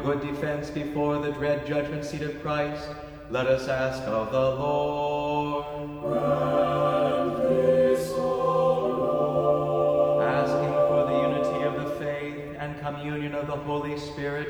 Good defense before the dread judgment seat of Christ, let us ask of the Lord. Grant this, O Lord. Asking for the unity of the faith and communion of the Holy Spirit,